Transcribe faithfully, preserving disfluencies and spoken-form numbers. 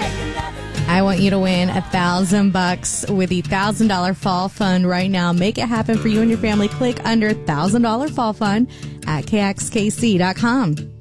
I want you to win a thousand bucks with the thousand dollar fall fund right now. Make it happen for you and your family. Click under thousand dollar fall fund at K X K C dot com.